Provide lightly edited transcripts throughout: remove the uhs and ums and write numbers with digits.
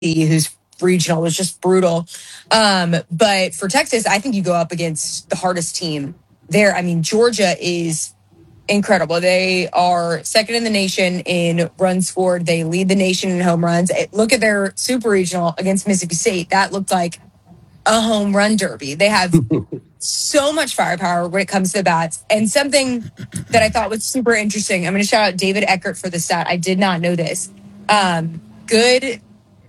whose regional was just brutal. But for Texas, I think you go up against the hardest team there. I mean, Georgia is incredible. They are second in the nation in runs scored. They lead the nation in home runs. Look at their super regional against Mississippi State. That looked like a home run derby. They have so much firepower when it comes to the bats. And something that I thought was super interesting, I'm going to shout out David Eckert for the stat. I did not know this. Good,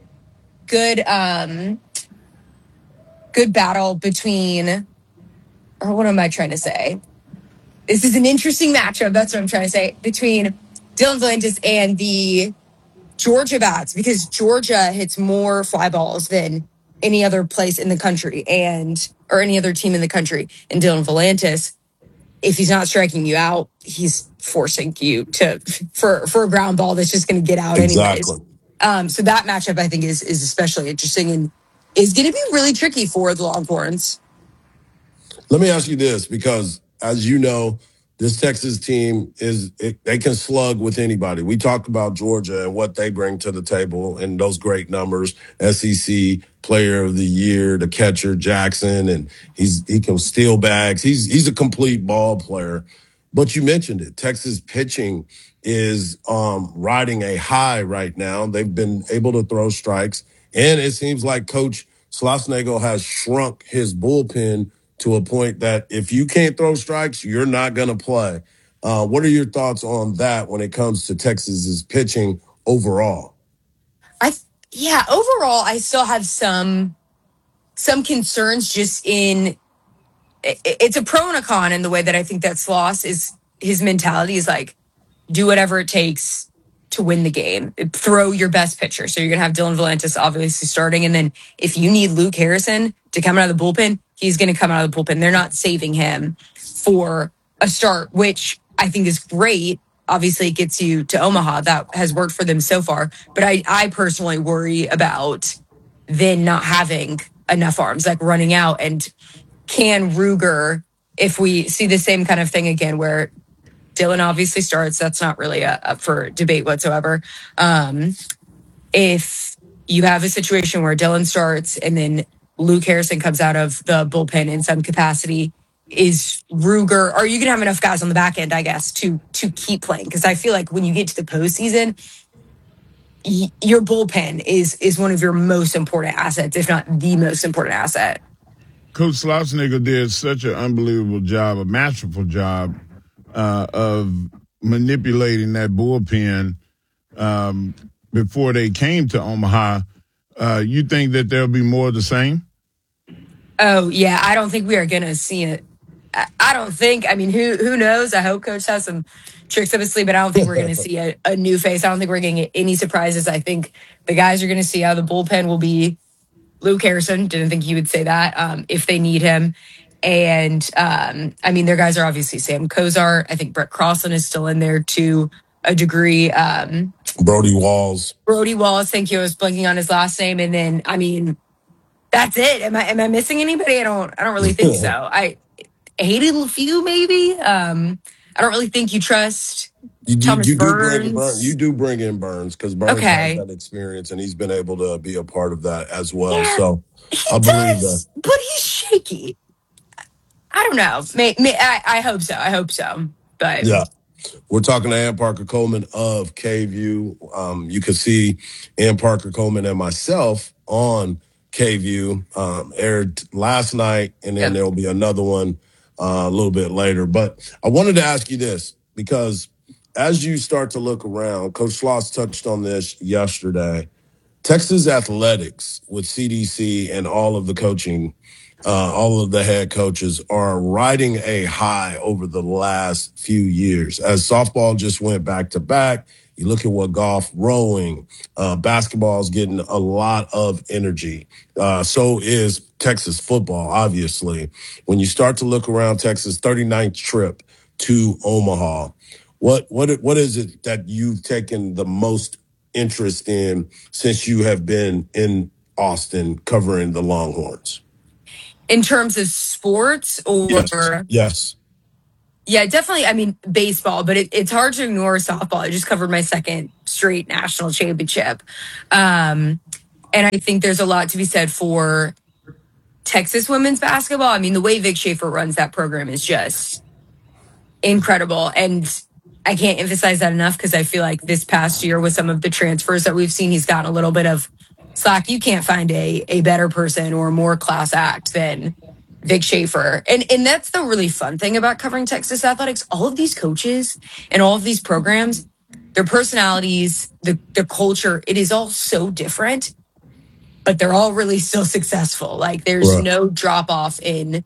good, good battle between, or what am I trying to say? This is an interesting matchup. That's what I'm trying to say, between Dylan Valentis and the Georgia bats, because Georgia hits more fly balls than any other place in the country or any other team in the country. And Dylan Valentis, if he's not striking you out, he's forcing you for a ground ball that's just going to get out anyways. Exactly. So that matchup, I think, is especially interesting and is going to be really tricky for the Longhorns. Let me ask you this, because as you know, this Texas team they can slug with anybody. We talked about Georgia and what they bring to the table and those great numbers. SEC Player of the Year, the catcher Jackson, and he can steal bags. He's a complete ball player. But you mentioned it. Texas pitching is riding a high right now. They've been able to throw strikes, and it seems like Coach Schlossnagle has shrunk his bullpen to a point that if you can't throw strikes, you're not going to play. What are your thoughts on that when it comes to Texas's pitching overall? Overall, I still have some concerns just in it's a pro and a con in the way that I think that Sloss is his mentality is like do whatever it takes to win the game. Throw your best pitcher. So you're going to have Dylan Valentis obviously starting. And then if you need Luke Harrison to come out of the bullpen, he's going to come out of the bullpen. They're not saving him for a start, which I think is great. Obviously, it gets you to Omaha. That has worked for them so far. But I personally worry about then not having enough arms, like running out. And can Ruger, if we see the same kind of thing again, where Dylan obviously starts. That's not really up for debate whatsoever. If you have a situation where Dylan starts and then Luke Harrison comes out of the bullpen in some capacity, is Ruger? Are you going to have enough guys on the back end, I guess, to keep playing? Because I feel like when you get to the postseason, your bullpen is one of your most important assets, if not the most important asset. Coach Schlossnagle did such an unbelievable job, a masterful job of manipulating that bullpen before they came to Omaha. You think that there'll be more of the same? Oh, yeah. I don't think we are going to see it. I don't think. I mean, who knows? I hope Coach has some tricks up his sleeve, but I don't think we're going to see a new face. I don't think we're going to get any surprises. I think the guys you're going to see out of the bullpen will be Luke Harrison. Didn't think he would say that if they need him. And, I mean, their guys are obviously Sam Kozar. I think Brett Crosland is still in there to a degree. Brody Walls. Thank you. I was blanking on his last name. And then, I mean, that's it. Am I missing anybody? I don't really think so. I hated a few, maybe. I don't really think you trust Thomas Burns. You do bring in Burns because Burns has that experience and he's been able to be a part of that as well. Yeah, so I believe that. But he's shaky. I don't know. I hope so. I hope so. But yeah. We're talking to Ann Parker Coleman of KVUE. You can see Ann Parker Coleman and myself on KVUE. Aired last night, and then there'll be another one a little bit later. But I wanted to ask you this, because as you start to look around, Coach Schloss touched on this yesterday. Texas athletics with CDC and all of the coaching, all of the head coaches are riding a high over the last few years. As softball just went back to back, you look at what golf, rowing, basketball is getting a lot of energy. So is Texas football, obviously. When you start to look around Texas, 39th trip to Omaha, what is it that you've taken the most interest in since you have been in Austin covering the Longhorns? In terms of sports or? Yes. Yeah, definitely. I mean, baseball, but it's hard to ignore softball. I just covered my second straight national championship. And I think there's a lot to be said for Texas women's basketball. I mean, the way Vic Schaefer runs that program is just incredible. And I can't emphasize that enough because I feel like this past year with some of the transfers that we've seen, he's gotten a little bit of slack. You can't find a better person or a more class act than Vic Schaefer. And that's the really fun thing about covering Texas athletics. All of these coaches and all of these programs, their personalities, the culture, it is all so different, but they're all really still successful. Like there's no drop off in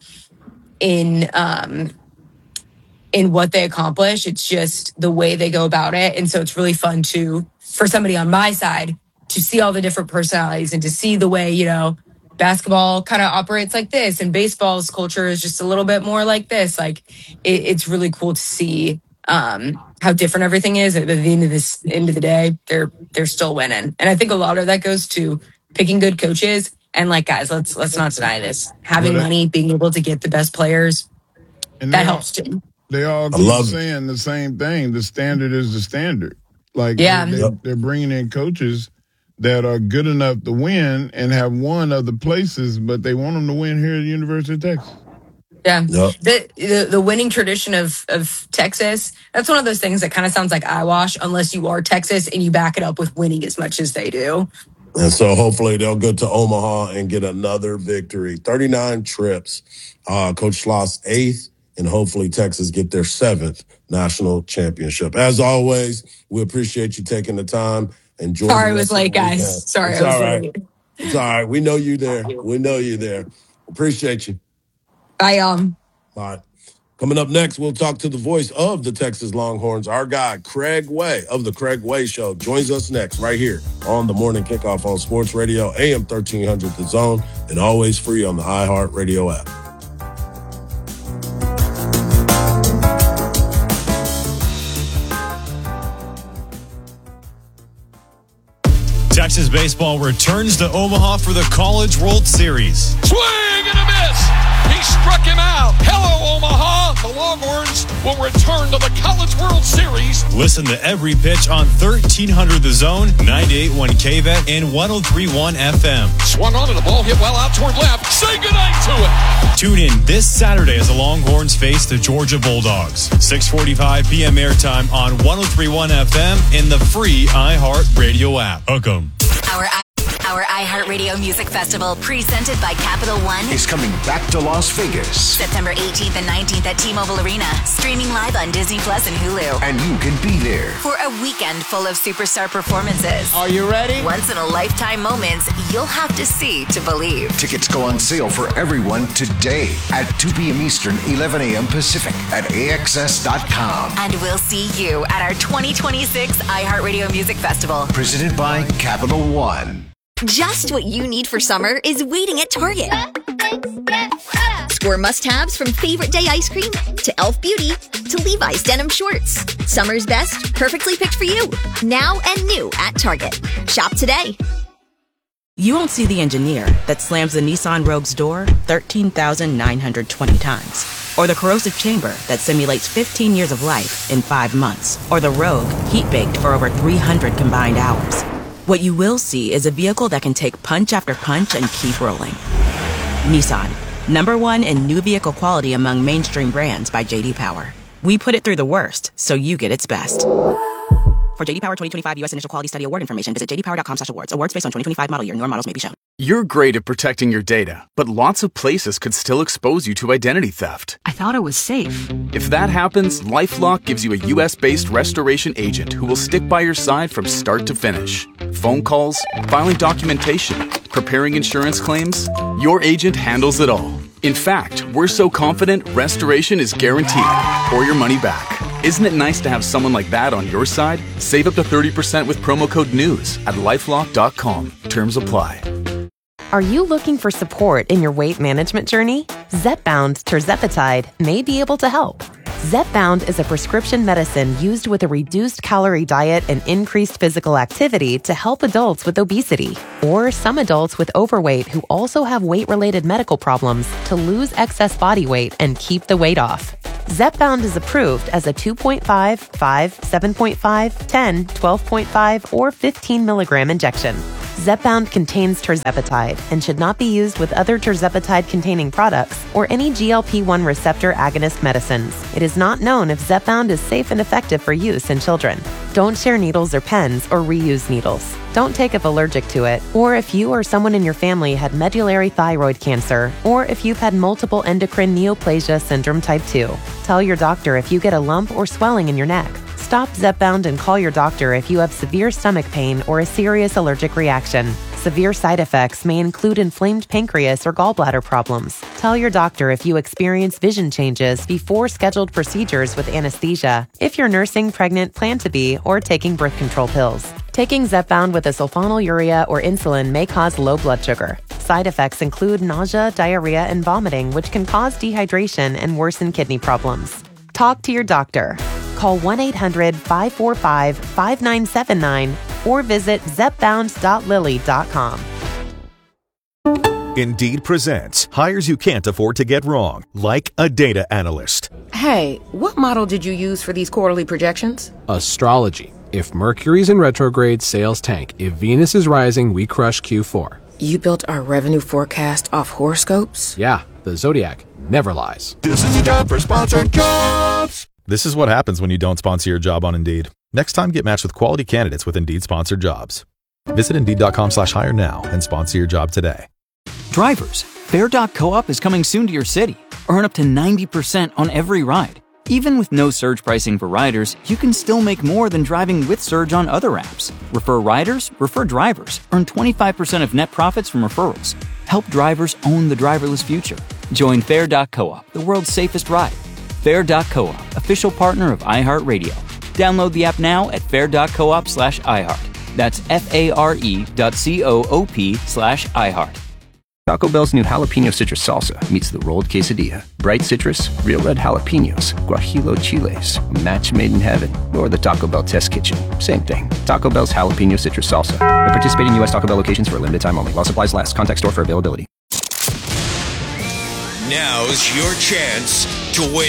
what they accomplish. It's just the way they go about it. And so it's really fun for somebody on my side to see all the different personalities and to see the way, basketball kind of operates like this and baseball's culture is just a little bit more like this. Like it's really cool to see how different everything is. At the end of the day, they're still winning. And I think a lot of that goes to picking good coaches. And like, guys, let's not deny this. Having money, being able to get the best players, and that helps too. They all keep saying the same thing. The standard is the standard. Like, they're bringing in coaches that are good enough to win and have won other places, but they want them to win here at the University of Texas. Yeah. Yep. The winning tradition of Texas, that's one of those things that kind of sounds like eyewash unless you are Texas and you back it up with winning as much as they do. And so hopefully they'll go to Omaha and get another victory. 39 trips. Coach Schloss 8th, and hopefully Texas get their 7th national championship. As always, we appreciate you taking the time. Sorry I was late, guys. Sorry, I was late. It's all right. We know you there. Appreciate you. All right. Coming up next, we'll talk to the voice of the Texas Longhorns. Our guy, Craig Way of the Craig Way Show, joins us next right here on the Morning Kickoff on Sports Radio, AM 1300 The Zone, and always free on the iHeartRadio app. Texas baseball returns to Omaha for the College World Series. Swing and a miss. He struck him out. Hello, Omaha. The Longhorns will return to the College World Series. Listen to every pitch on 1300 The Zone, 98.1 KVET, and 103.1 FM. Swung on and the ball hit well out toward left. Say goodnight to it. Tune in this Saturday as the Longhorns face the Georgia Bulldogs. 6:45 p.m. airtime on 103.1 FM and the free iHeartRadio app. Hook 'em. Our iHeartRadio Music Festival, presented by Capital One, is coming back to Las Vegas. September 18th and 19th at T-Mobile Arena. Streaming live on Disney Plus and Hulu. And you can be there for a weekend full of superstar performances. Are you ready? Once-in-a-lifetime moments you'll have to see to believe. Tickets go on sale for everyone today at 2 p.m. Eastern, 11 a.m. Pacific at AXS.com. And we'll see you at our 2026 iHeartRadio Music Festival. Presented by Capital One. Just what you need for summer is waiting at Target. Score must-haves from favorite day ice cream to Elf Beauty to Levi's denim shorts. Summer's best, perfectly picked for you. Now and new at Target. Shop today. You won't see the engineer that slams the Nissan Rogue's door 13,920 times. Or the corrosive chamber that simulates 15 years of life in 5 months. Or the Rogue heat-baked for over 300 combined hours. What you will see is a vehicle that can take punch after punch and keep rolling. Nissan, #1 in new vehicle quality among mainstream brands by J.D. Power. We put it through the worst, so you get its best. For J.D. Power 2025 U.S. Initial Quality Study Award information, visit jdpower.com/awards. Awards based on 2025 model year. Newer models may be shown. You're great at protecting your data, but lots of places could still expose you to identity theft. I thought it was safe. If that happens, LifeLock gives you a U.S.-based restoration agent who will stick by your side from start to finish. Phone calls, filing documentation, preparing insurance claims. Your agent handles it all. In fact, we're so confident restoration is guaranteed or your money back. Isn't it nice to have someone like that on your side? Save up to 30% with promo code NEWS at LifeLock.com. Terms apply. Are you looking for support in your weight management journey? Zepbound tirzepatide may be able to help. Zepbound is a prescription medicine used with a reduced calorie diet and increased physical activity to help adults with obesity or some adults with overweight who also have weight-related medical problems to lose excess body weight and keep the weight off. Zepbound is approved as a 2.5, 5, 7.5, 10, 12.5, or 15 milligram injection. Zepbound contains tirzepatide and should not be used with other tirzepatide-containing products or any GLP-1 receptor agonist medicines. It is not known if Zepbound is safe and effective for use in children. Don't share needles or pens or reuse needles. Don't take if allergic to it, or if you or someone in your family had medullary thyroid cancer, or if you've had multiple endocrine neoplasia syndrome type 2. Tell your doctor if you get a lump or swelling in your neck. Stop Zepbound and call your doctor if you have severe stomach pain or a serious allergic reaction. Severe side effects may include inflamed pancreas or gallbladder problems. Tell your doctor if you experience vision changes before scheduled procedures with anesthesia, if you're nursing, pregnant, plan to be, or taking birth control pills. Taking Zepbound with a sulfonylurea or insulin may cause low blood sugar. Side effects include nausea, diarrhea, and vomiting, which can cause dehydration and worsen kidney problems. Talk to your doctor. Call 1-800-545-5979 or visit zepbound.lilly.com. Indeed presents hires you can't afford to get wrong, like a data analyst. Hey, what model did you use for these quarterly projections? Astrology. If Mercury's in retrograde, sales tank. If Venus is rising, we crush Q4. You built our revenue forecast off horoscopes? Yeah, the Zodiac never lies. This is a job for sponsored jobs. This is what happens when you don't sponsor your job on Indeed. Next time, get matched with quality candidates with Indeed sponsored jobs. Visit Indeed.com/hire now and sponsor your job today. Drivers, Fair.coop is coming soon to your city. Earn up to 90% on every ride. Even with no surge pricing for riders, you can still make more than driving with Surge on other apps. Refer riders, refer drivers. Earn 25% of net profits from referrals. Help drivers own the driverless future. Join Fair.coop, the world's safest ride. Fair.coop, official partner of iHeartRadio. Download the app now at fair.coop/iHeart. That's FARE.coop/iHeart. Taco Bell's new jalapeno citrus salsa meets the rolled quesadilla. Bright citrus, real red jalapenos, guajillo chiles, a match made in heaven, or the Taco Bell test kitchen. Same thing. Taco Bell's jalapeno citrus salsa. At participating U.S. Taco Bell locations for a limited time only. While supplies last. Contact store for availability. Now's your chance to win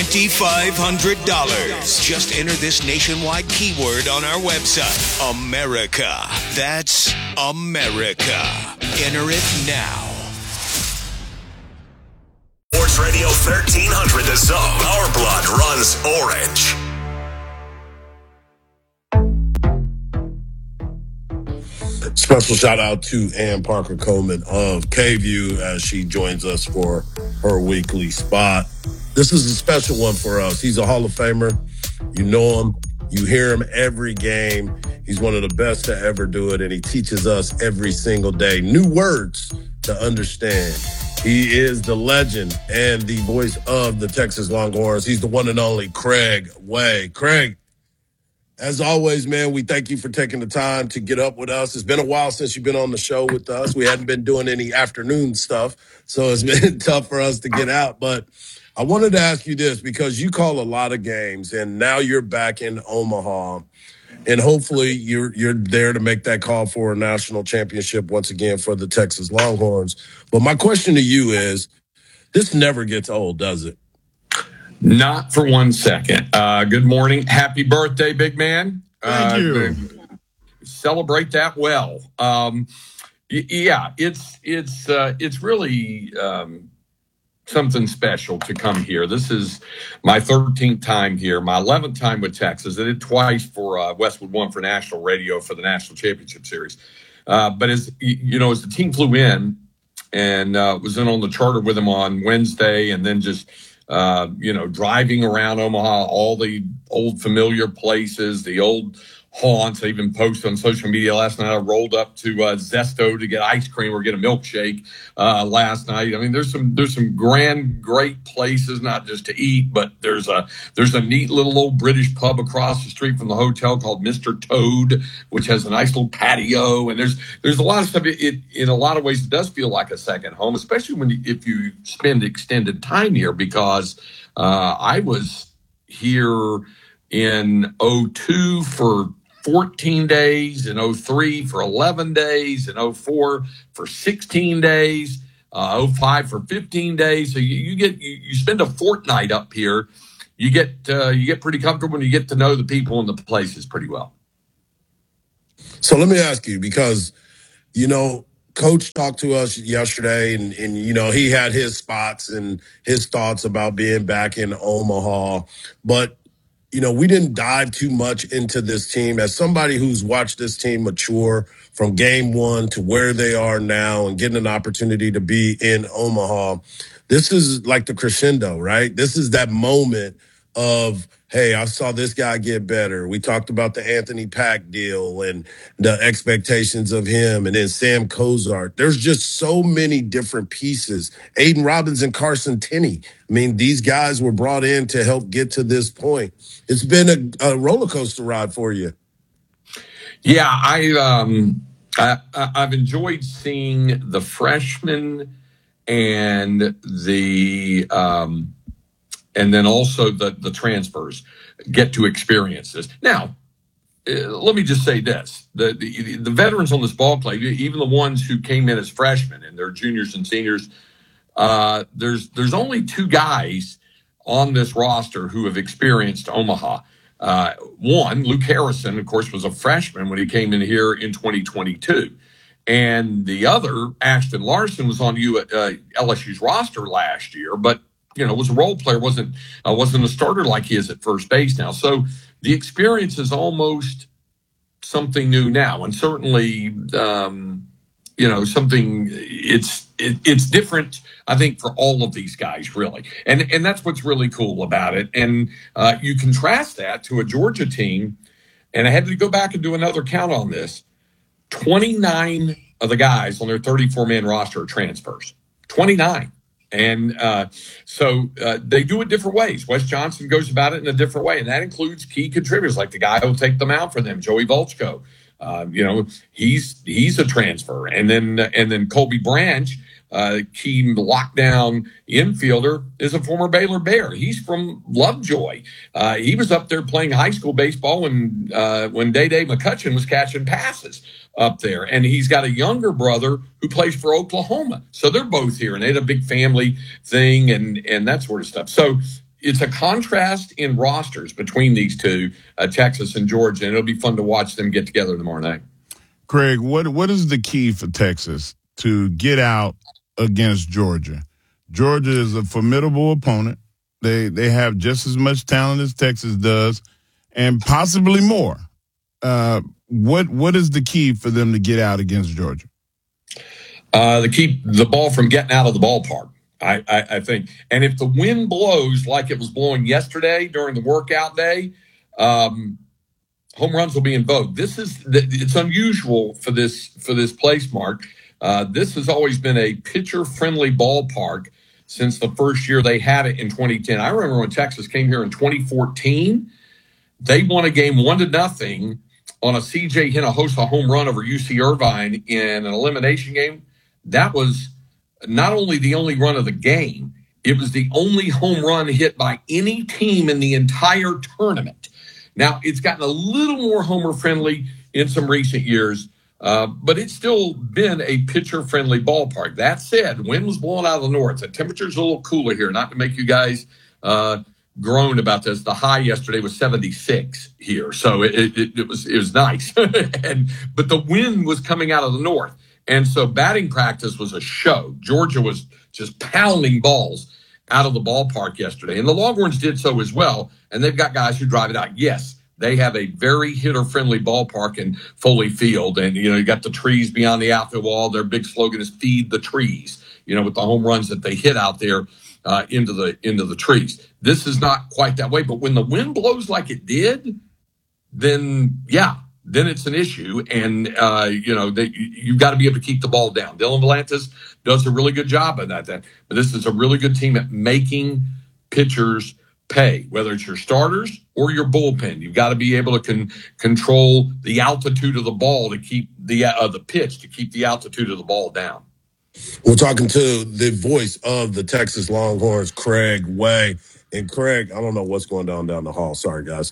$2,500. Just enter this nationwide keyword on our website, America. That's America. Enter it now. Sports Radio 1300 The Zone. Our blood runs orange. Special shout out to Ann Parker Coleman of KView as she joins us for her weekly spot. This is a special one for us. He's a Hall of Famer. You know him. You hear him every game. He's one of the best to ever do it, and he teaches us every single day new words to understand. He is the legend and the voice of the Texas Longhorns. He's the one and only Craig Way. Craig, as always, man, we thank you for taking the time to get up with us. It's been a while since you've been on the show with us. We hadn't been doing any afternoon stuff, so it's been tough for us to get out. But I wanted to ask you this because you call a lot of games, and now you're back in Omaha, and hopefully you're there to make that call for a national championship once again for the Texas Longhorns. But my question to you is, this never gets old, does it? Not for 1 second. Good morning. Happy birthday, big man. Thank you. Celebrate that well. Yeah, it's really something special to come here. This is my 13th time here, my 11th time with Texas. I did twice for Westwood One for national radio for the national championship series. But as the team flew in and was in on the charter with them on Wednesday, and then just driving around Omaha, all the old familiar places, the old haunts. I even posted on social media last night. I rolled up to Zesto to get ice cream or get a milkshake last night. I mean, there's some great places, not just to eat, but there's a neat little old British pub across the street from the hotel called Mr. Toad, which has a nice little patio. And there's a lot of stuff. It in a lot of ways, it does feel like a second home, especially if you spend extended time here, because I was here in 2002 for 14 days, in 2003 for 11 days, in 2004 for 16 days, 2005 for 15 days. So you spend a fortnight up here. You get pretty comfortable, and you get to know the people and the places pretty well. So let me ask you, because Coach talked to us yesterday, and he had his spots and his thoughts about being back in Omaha. But, we didn't dive too much into this team. As somebody who's watched this team mature from game one to where they are now and getting an opportunity to be in Omaha, this is like the crescendo, right? This is that moment of, hey, I saw this guy get better. We talked about the Anthony Pack deal and the expectations of him, and then Sam Cozart. There's just so many different pieces. Aiden Robinson, Carson Tenney. I mean, these guys were brought in to help get to this point. It's been a roller coaster ride for you. Yeah, I've enjoyed seeing the freshmen and the and then also the transfers get to experience this. Now, let me just say this. The veterans on this ball club, even the ones who came in as freshmen and they're juniors and seniors, there's only two guys on this roster who have experienced Omaha. One, Luke Harrison, of course, was a freshman when he came in here in 2022. And the other, Ashton Larson, was on LSU's roster last year, but was a role player, wasn't a starter like he is at first base now. So the experience is almost something new now, and certainly, something it's different. I think for all of these guys, really, and that's what's really cool about it. And you contrast that to a Georgia team, and I had to go back and do another count on this. 29 of the guys on their 34-man roster are transfers. 29. And so they do it different ways. Wes Johnson goes about it in a different way, and that includes key contributors like the guy who'll take them out for them, Joey Volchko. He's a transfer, and then Colby Branch, key lockdown infielder, is a former Baylor Bear. He's from Lovejoy. He was up there playing high school baseball when Day-Day McCutcheon was catching passes up there. And he's got a younger brother who plays for Oklahoma. So they're both here, and they had a big family thing and that sort of stuff. So it's a contrast in rosters between these two, Texas and Georgia, and it'll be fun to watch them get together tomorrow night. Craig, what is the key for Texas to get out against Georgia? Georgia is a formidable opponent. They have just as much talent as Texas does, and possibly more. What is the key for them to get out against Georgia? To keep the ball from getting out of the ballpark, I think. And if the wind blows like it was blowing yesterday during the workout day, home runs will be in vogue. It's unusual for this place, Mark. This has always been a pitcher-friendly ballpark since the first year they had it in 2010. I remember when Texas came here in 2014, they won a game 1-0 on a C.J. Hinojosa home run over UC Irvine in an elimination game. That was not only the only run of the game, it was the only home run hit by any team in the entire tournament. Now, it's gotten a little more homer-friendly in some recent years, but it's still been a pitcher-friendly ballpark. That said, wind was blowing out of the north. The temperature's a little cooler here, not to make you guys groan about this. The high yesterday was 76 here, so it was nice. But the wind was coming out of the north, and so batting practice was a show. Georgia was just pounding balls out of the ballpark yesterday, and the Longhorns did so as well. And they've got guys who drive it out. Yes, they have a very hitter-friendly ballpark in Foley Field, and you got the trees beyond the outfield wall. Their big slogan is "Feed the Trees." With the home runs that they hit out there. Into the trees. This is not quite that way, but when the wind blows like it did, then it's an issue, and you've got to be able to keep the ball down. Dylan Volantis does a really good job of that. But this is a really good team at making pitchers pay, whether it's your starters or your bullpen. You've got to be able to control the altitude of the ball to keep the pitch to keep the altitude of the ball down. We're talking to the voice of the Texas Longhorns, Craig Way. And Craig, I don't know what's going down the hall. Sorry, guys.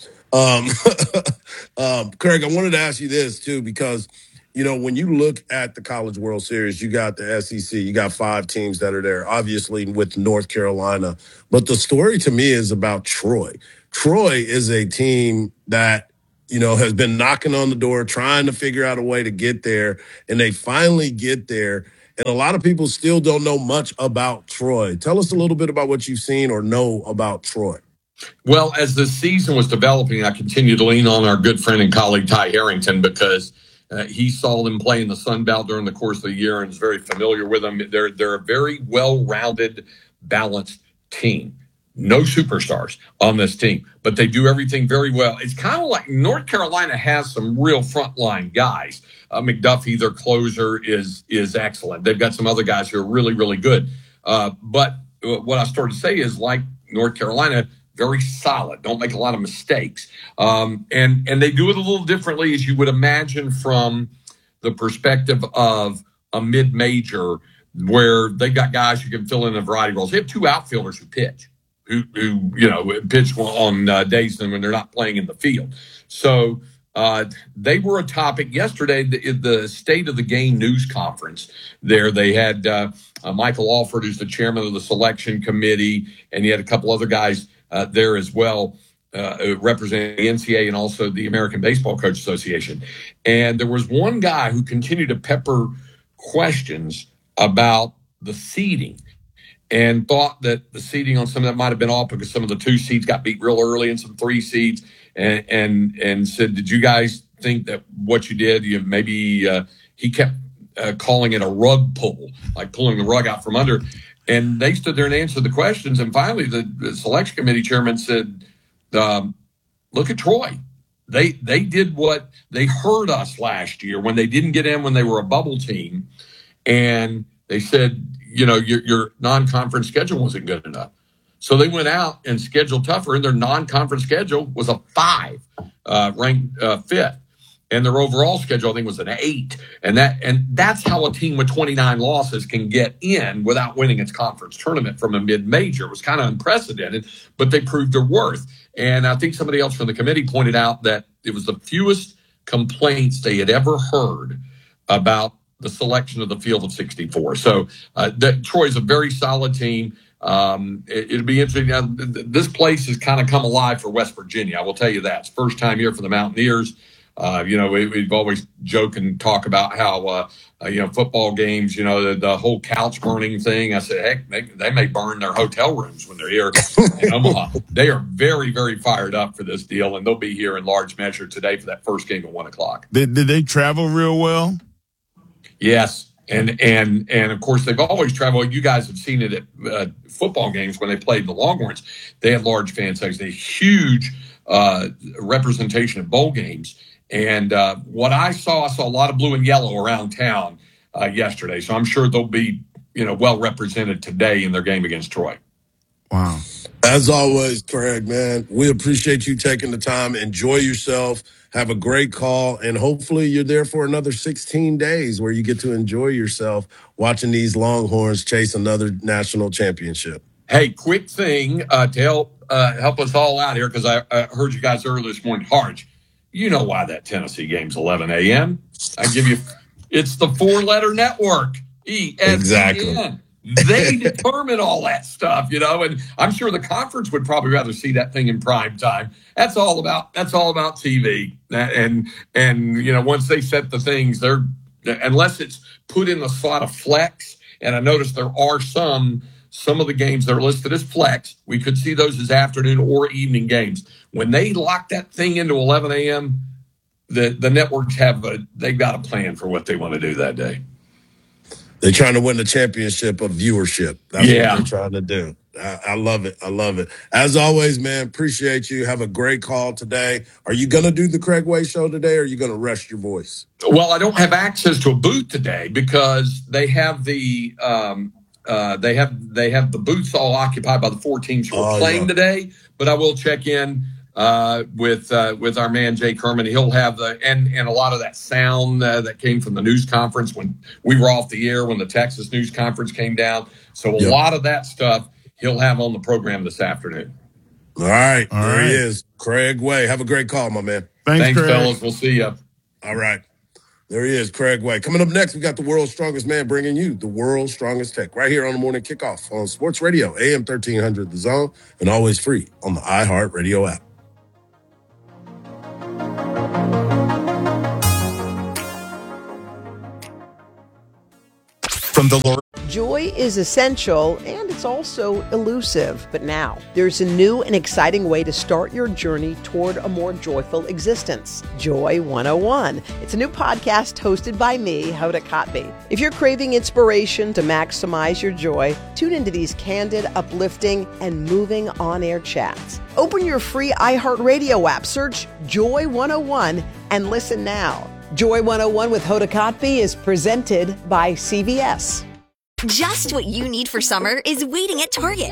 Craig, I wanted to ask you this, too, because, when you look at the College World Series, you got the SEC, you got 5 teams that are there, obviously with North Carolina. But the story to me is about Troy. Troy is a team that has been knocking on the door, trying to figure out a way to get there, and they finally get there. And a lot of people still don't know much about Troy. Tell us a little bit about what you've seen or know about Troy. Well, as the season was developing, I continued to lean on our good friend and colleague Ty Harrington because he saw them play in the Sun Belt during the course of the year and is very familiar with them. They're a very well-rounded, balanced team. No superstars on this team, but they do everything very well. It's kind of like North Carolina has some real frontline guys. McDuffie, their closer, is excellent. They've got some other guys who are really, really good. But what I started to say is, like North Carolina, very solid, don't make a lot of mistakes. And they do it a little differently, as you would imagine, from the perspective of a mid-major where they've got guys who can fill in a variety of roles. They have two outfielders who pitch. Who pitch on days when they're not playing in the field. So they were a topic yesterday in the State of the Game news conference. There they had Michael Alford, who's the chairman of the selection committee, and he had a couple other guys there as well, representing the NCAA and also the American Baseball Coach Association. And there was one guy who continued to pepper questions about the seeding, and thought that the seeding on some of that might have been off because some of the 2 seeds got beat real early and some 3 seeds, and said, did you guys think that what you did, he kept calling it a rug pull, like pulling the rug out from under. And they stood there and answered the questions. And finally, the selection committee chairman said, look at Troy. They did what they heard us last year when they didn't get in when they were a bubble team. And they said, your non-conference schedule wasn't good enough. So they went out and scheduled tougher, and their non-conference schedule was a 5, ranked 5th. And their overall schedule, I think, was an 8. And that's how a team with 29 losses can get in without winning its conference tournament from a mid-major. It was kind of unprecedented, but they proved their worth. And I think somebody else from the committee pointed out that it was the fewest complaints they had ever heard about the selection of the field of 64. So Troy's a very solid team. It'll be interesting. Now, this place has kind of come alive for West Virginia. I will tell you that. It's first time here for the Mountaineers. We've always joke and talk about how, football games, the whole couch burning thing. I said, heck, they may burn their hotel rooms when they're here in Omaha. They are very, very fired up for this deal, and they'll be here in large measure today for that first game at 1:00. Did they travel real well? Yes. And of course, they've always traveled. You guys have seen it at football games when they played the Longhorns. They had large fan sections. They had huge representation at bowl games. And what I saw a lot of blue and yellow around town yesterday. So I'm sure they'll be, well represented today in their game against Troy. Wow. As always, Craig, man, we appreciate you taking the time. Enjoy yourself. Have a great call. And hopefully you're there for another 16 days where you get to enjoy yourself watching these Longhorns chase another national championship. Hey, quick thing to help us all out here, because I heard you guys earlier this morning. Harge, you know why that Tennessee game's 11 a.m. It's the 4-letter network, ESPN. Exactly. They determine all that stuff, and I'm sure the conference would probably rather see that thing in prime time. That's all about TV. And once they set the things, unless it's put in the slot of flex, and I noticed there are some of the games that are listed as flex, we could see those as afternoon or evening games. When they lock that thing into 11 a.m., the networks they've got a plan for what they want to do that day. They're trying to win the championship of viewership. That's what they're trying to do. I love it. I love it. As always, man, appreciate you. Have a great call today. Are you going to do the Craig Way Show today, or are you going to rest your voice? Well, I don't have access to a booth today because they have the they have the booths all occupied by the 4 teams who are playing today. But I will check in with our man Jay Kerman. He'll have and a lot of that sound that came from the news conference when we were off the air when the Texas news conference came down. So a lot of that stuff he'll have on the program this afternoon. All right. There he is. Craig Way. Have a great call, my man. Thanks fellas. We'll see you. All right. There he is, Craig Way. Coming up next, we got the world's strongest man bringing you the world's strongest tech right here on the Morning Kickoff on Sports Radio, AM 1300 The Zone, and always free on the iHeartRadio app. from the Lord. Joy is essential and it's also elusive. But now there's a new and exciting way to start your journey toward a more joyful existence. Joy 101. It's a new podcast hosted by me, Hoda Kotb. If you're craving inspiration to maximize your joy, tune into these candid, uplifting, and moving on-air chats. Open your free iHeartRadio app, search Joy 101, and listen now. Joy 101 with Hoda Kotb is presented by CVS. Just what you need for summer is waiting at Target.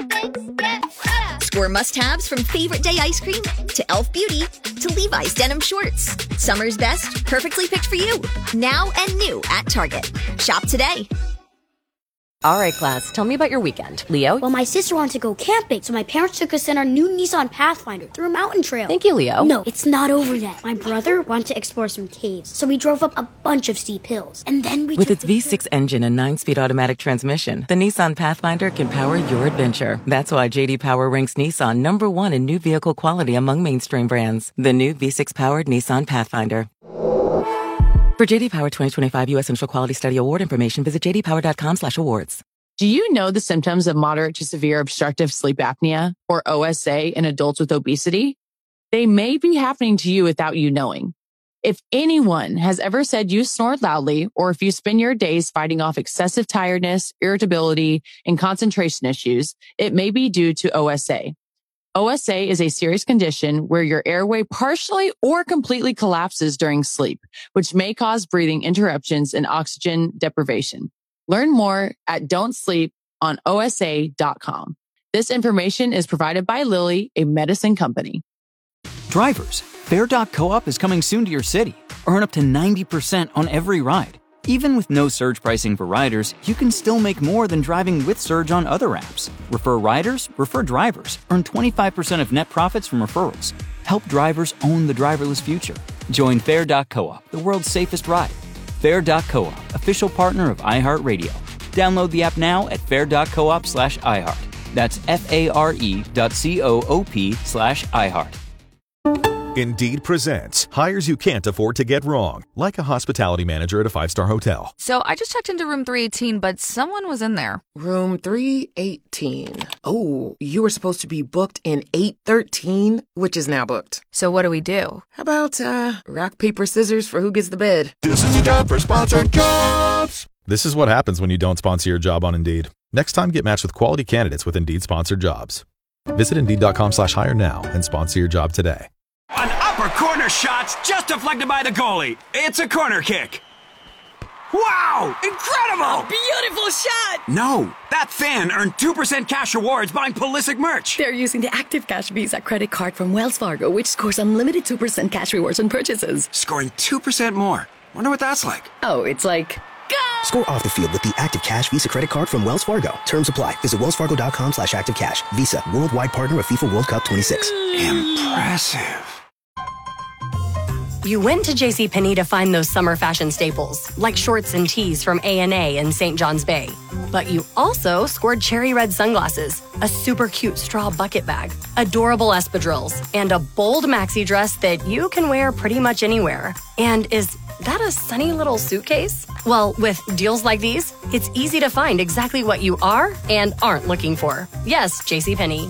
Score must-haves from Favorite Day ice cream to e.l.f. Beauty to Levi's denim shorts. Summer's best, perfectly picked for you. Now and new at Target. Shop today. All right, class, tell me about your weekend. Leo? Well, my sister wanted to go camping, so my parents took us in our new Nissan Pathfinder through a mountain trail. Thank you, Leo. No, it's not over yet. My brother wanted to explore some caves, so we drove up a bunch of steep hills. And then we With its V6 engine and 9-speed automatic transmission, the Nissan Pathfinder can power your adventure. That's why J.D. Power ranks Nissan #1 in new vehicle quality among mainstream brands. The new V6-powered Nissan Pathfinder. For J.D. Power 2025 U.S. Central Quality Study Award information, visit jdpower.com/awards. Do you know the symptoms of moderate to severe obstructive sleep apnea, or OSA, in adults with obesity? They may be happening to you without you knowing. If anyone has ever said you snore loudly, or if you spend your days fighting off excessive tiredness, irritability, and concentration issues, it may be due to OSA. OSA is a serious condition where your airway partially or completely collapses during sleep, which may cause breathing interruptions and oxygen deprivation. Learn more at don'tsleeponosa.com. This information is provided by Lilly, a medicine company. Drivers, Fair.coop is coming soon to your city. Earn up to 90% on every ride. Even with no surge pricing for riders, you can still make more than driving with Surge on other apps. Refer riders, refer drivers. Earn 25% of net profits from referrals. Help drivers own the driverless future. Join Fair.coop, the world's safest ride. Fair.coop, official partner of iHeartRadio. Download the app now at fair.coop/iHeart. That's FARE.coop/iHeart. Indeed presents hires you can't afford to get wrong, like a hospitality manager at a 5-star hotel. So I just checked into room 318, but someone was in there. Room 318. Oh, you were supposed to be booked in 813, which is now booked. So what do we do? How about rock, paper, scissors for who gets the bid? This is a job for sponsored jobs. This is what happens when you don't sponsor your job on Indeed. Next time, get matched with quality candidates with Indeed sponsored jobs. Visit Indeed.com/hire now and sponsor your job today. An upper corner shot's just deflected by the goalie. It's a corner kick. Wow! Incredible! A beautiful shot! No, that fan earned 2% cash rewards buying Pulisic merch. They're using the Active Cash Visa credit card from Wells Fargo, which scores unlimited 2% cash rewards on purchases. Scoring 2% more. Wonder what that's like. Oh, it's like... Go! Score off the field with the Active Cash Visa credit card from Wells Fargo. Terms apply. Visit wellsfargo.com/activecash. Visa, worldwide partner of FIFA World Cup 26. Impressive. You went to JCPenney to find those summer fashion staples, like shorts and tees from A&A and St. John's Bay. But you also scored cherry red sunglasses, a super cute straw bucket bag, adorable espadrilles, and a bold maxi dress that you can wear pretty much anywhere. And is that a sunny little suitcase? Well, with deals like these, it's easy to find exactly what you are and aren't looking for. Yes, JCPenney.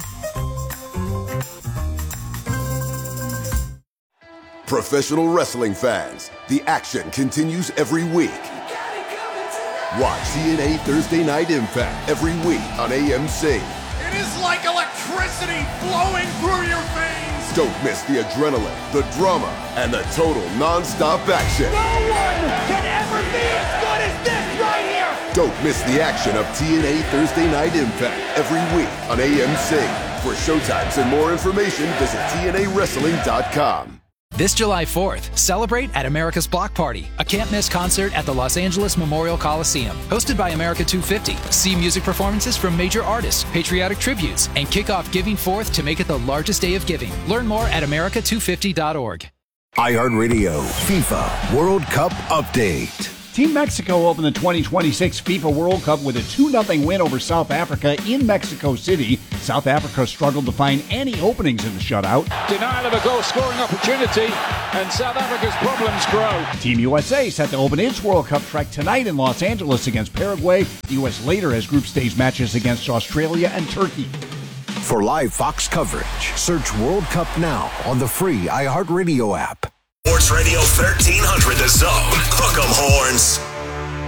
Professional wrestling fans, the action continues every week. Watch TNA Thursday Night Impact every week on AMC. It is like electricity flowing through your veins. Don't miss the adrenaline, the drama, and the total non-stop action. No one can ever be as good as this right here. Don't miss the action of TNA Thursday Night Impact every week on AMC. For showtimes and more information, visit TNAWrestling.com. This July 4th, celebrate at America's Block Party, a can't-miss concert at the Los Angeles Memorial Coliseum. Hosted by America 250, see music performances from major artists, patriotic tributes, and kick off Giving Forth to make it the largest day of giving. Learn more at america250.org. iHeartRadio FIFA World Cup Update. Team Mexico opened the 2026 FIFA World Cup with a 2-0 win over South Africa in Mexico City. South Africa struggled to find any openings in the shutout. Denial of a goal-scoring opportunity, and South Africa's problems grow. Team USA set to open its World Cup trek tonight in Los Angeles against Paraguay. The U.S. later has group stage matches against Australia and Turkey. For live Fox coverage, search World Cup now on the free iHeartRadio app. Sports Radio 1300 The Zone. Hook 'em horns.